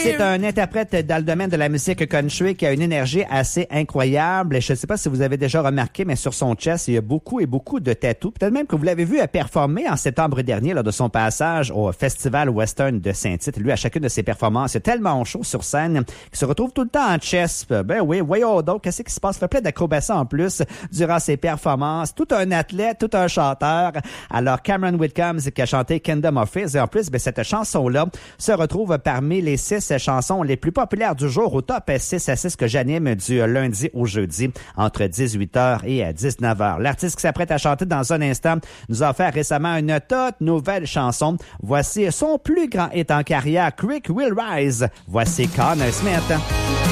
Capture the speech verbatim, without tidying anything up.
c'est un interprète dans le domaine de la musique country qui a une énergie assez incroyable. Je ne sais pas si vous avez déjà remarqué, mais sur son chest, il y a beaucoup et beaucoup de tatous. Peut-être même que vous l'avez vu performer en septembre dernier lors de son passage au Festival Western de Saint-Tite. Lui, à chacune de ses performances, il est tellement chaud sur scène qu'il se retrouve tout le temps en chest. Ben oui, voyons donc, qu'est-ce qui se passe? Il fait plein d'acrobaties en plus durant ses performances. Tout un athlète, tout un chanteur. Alors, Cameron Whitcomb qui a chanté Kingdom of Fiz. Et en plus, ben, cette chanson-là se retrouve parmi les six chansons les plus populaires du jour au top six à six que j'anime du lundi au jeudi entre dix-huit heures et dix-neuf heures. L'artiste qui s'apprête à chanter dans un instant nous a offert récemment une toute nouvelle chanson. Voici son plus grand hit en carrière, Creek Will Rise. Voici Connor Smith.